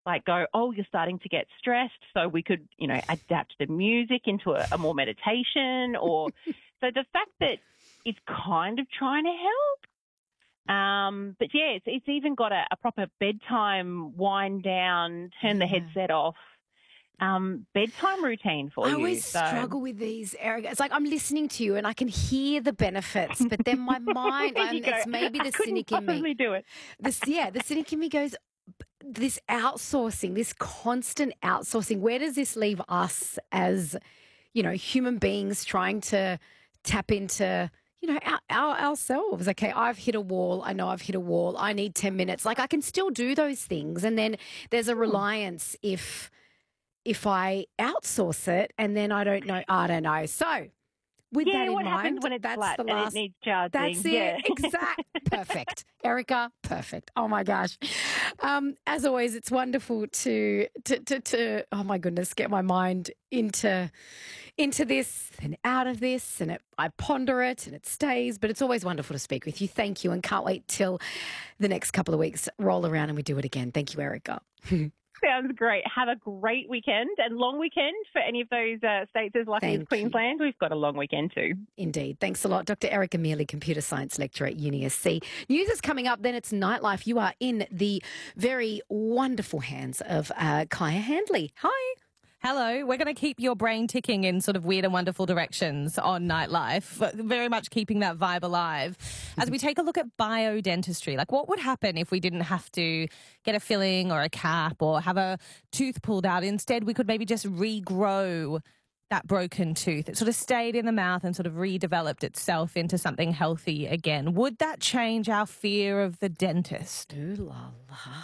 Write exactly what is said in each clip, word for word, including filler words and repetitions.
like go, oh, you're starting to get stressed, so we could, you know, adapt the music into a, a more meditation. Or so the fact that it's kind of trying to help. Um, but yeah, it's, it's even got a, a proper bedtime wind down, turn the Yeah. headset off. Um, bedtime routine for I you. always so. struggle with these, Erica. It's like I'm listening to you and I can hear the benefits, but then my mind, You and go, it's maybe the I couldn't cynic in possibly me. do it. This, yeah, the cynic in me goes, this outsourcing, this constant outsourcing, where does this leave us as, you know, human beings trying to tap into, you know, our, our, ourselves? Okay, I've hit a wall. I know I've hit a wall. I need ten minutes. Like I can still do those things. And then there's a reliance if... if I outsource it and then I don't know, I don't know. So with Yeah, that in what mind, happens when it's that's flat the and last, it needs charging? that's it. Yeah. Exact. Perfect. Erica, perfect. Oh my gosh. Um, as always, it's wonderful to, to, to, to, oh my goodness, get my mind into, into this and out of this, and it, I ponder it and it stays, but it's always wonderful to speak with you. Thank you. And can't wait till the next couple of weeks roll around and we do it again. Thank you, Erica. Sounds great. Have a great weekend and long weekend for any of those uh, states as lucky Thank as Queensland. We've got a long weekend too. Indeed. Thanks a lot. Doctor Erica Mealy, Computer Science Lecturer at U N I S C. News is coming up, then it's Nightlife. You are in the very wonderful hands of uh, Kaya Handley. Hi. Hello, we're going to keep your brain ticking in sort of weird and wonderful directions on Nightlife, very much keeping that vibe alive. As we take a look at biodentistry, like what would happen if we didn't have to get a filling or a cap or have a tooth pulled out? Instead, we could maybe just regrow that broken tooth. It sort of stayed in the mouth and sort of redeveloped itself into something healthy again. Would that change our fear of the dentist? Ooh la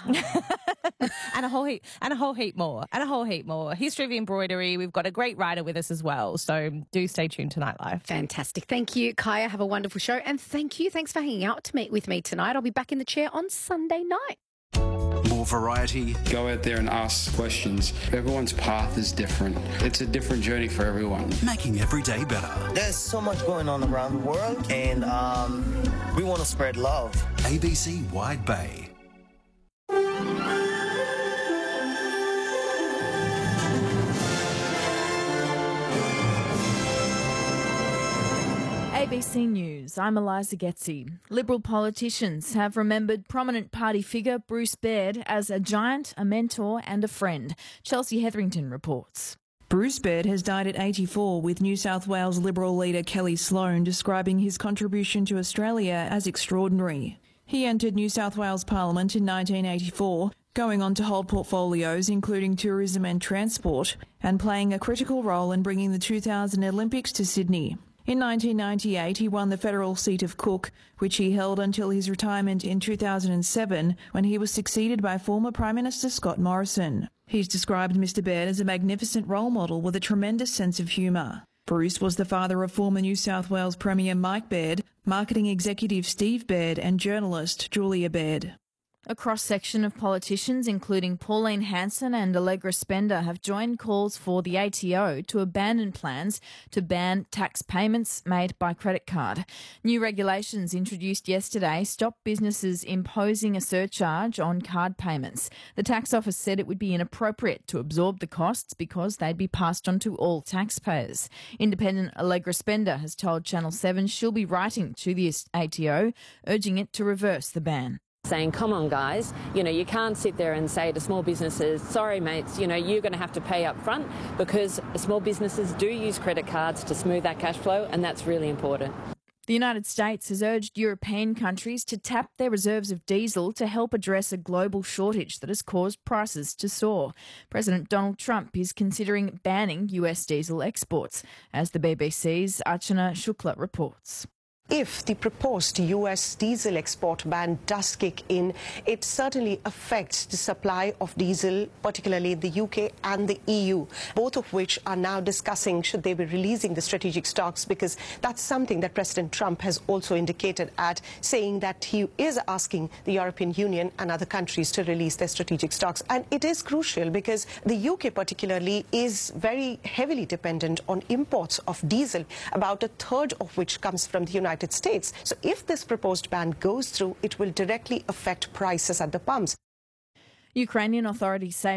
la. and a whole heap, and a whole heap more, and a whole heap more. History of embroidery. We've got a great writer with us as well. So do stay tuned to Nightlife. Fantastic. Thank you, Kaya. Have a wonderful show. And thank you. Thanks for hanging out to me, with me tonight. I'll be back in the chair on Sunday night. More variety. Go out there and ask questions. Everyone's path is different. It's a different journey for everyone. Making every day better. There's so much going on around the world, and um, we want to spread love. A B C Wide Bay. A B C News, I'm Eliza Getzi. Liberal politicians have remembered prominent party figure Bruce Baird as a giant, a mentor and a friend. Chelsea Hetherington reports. Bruce Baird has died at eighty-four, with New South Wales Liberal leader Kelly Sloan describing his contribution to Australia as extraordinary. He entered New South Wales Parliament in nineteen eighty-four, going on to hold portfolios including tourism and transport, and playing a critical role in bringing the two thousand Olympics to Sydney. In nineteen ninety-eight, he won the federal seat of Cook, which he held until his retirement in two thousand seven, when he was succeeded by former Prime Minister Scott Morrison. He's described Mister Baird as a magnificent role model with a tremendous sense of humour. Bruce was the father of former New South Wales Premier Mike Baird, marketing executive Steve Baird, and journalist Julia Baird. A cross-section of politicians, including Pauline Hanson and Allegra Spender, have joined calls for the A T O to abandon plans to ban tax payments made by credit card. New regulations introduced yesterday stop businesses imposing a surcharge on card payments. The tax office said it would be inappropriate to absorb the costs because they'd be passed on to all taxpayers. Independent Allegra Spender has told Channel seven she'll be writing to the A T O, urging it to reverse the ban. Saying, come on guys, you know, you can't sit there and say to small businesses, sorry mates, you know, you're going to have to pay up front, because small businesses do use credit cards to smooth that cash flow, and that's really important. The United States has urged European countries to tap their reserves of diesel to help address a global shortage that has caused prices to soar. President Donald Trump is considering banning U S diesel exports, as the B B C's Archana Shukla reports. If the proposed U S diesel export ban does kick in, it certainly affects the supply of diesel, particularly in the U K and the E U, both of which are now discussing should they be releasing the strategic stocks, because that's something that President Trump has also indicated at, saying that he is asking the European Union and other countries to release their strategic stocks. And it is crucial because the U K particularly is very heavily dependent on imports of diesel, about a third of which comes from the United States. So if this proposed ban goes through, it will directly affect prices at the pumps. Ukrainian authorities say